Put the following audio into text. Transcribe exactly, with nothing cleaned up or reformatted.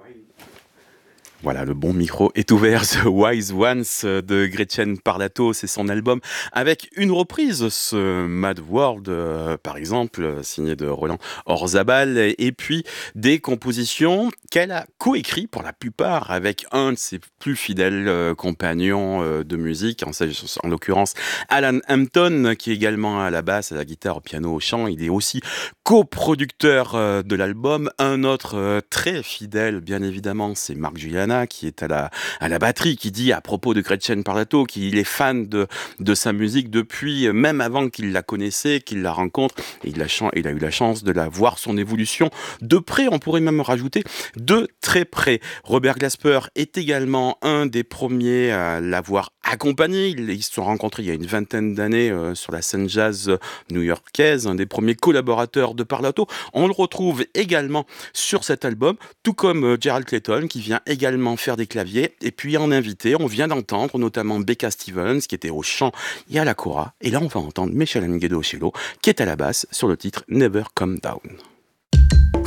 Voilà, le bon micro est ouvert. The Wise Ones de Gretchen Parlato, c'est son album avec une reprise, ce Mad World, euh, par exemple, signé de Roland Orzabal, et, et puis des compositions qu'elle a coécrit pour la plupart avec un de ses plus fidèles euh, compagnons euh, de musique, en, en l'occurrence Alan Hampton, qui est également à la basse, à la guitare, au piano, au chant. Il est aussi coproducteur euh, de l'album. Un autre euh, très fidèle, bien évidemment, c'est Mark Juliana, qui est à la, à la batterie, qui dit à propos de Gretchen Parlato qu'il est fan de, de sa musique depuis, même avant qu'il la connaissait, qu'il la rencontre. Et il a, il a eu la chance de la voir son évolution de près, on pourrait même rajouter de très près. Robert Glasper est également un des premiers à l'avoir accompagné. Ils se sont rencontrés il y a une vingtaine d'années euh, sur la scène jazz new-yorkaise, un des premiers collaborateurs de Parlato. On le retrouve également sur cet album, tout comme euh, Gerald Clayton, qui vient également faire des claviers. Et puis en invité, on vient d'entendre notamment Becca Stevens, qui était au chant et à la kora. Et là, on va entendre Michel Ngedo Oshilo, qui est à la basse sur le titre Never Come Down.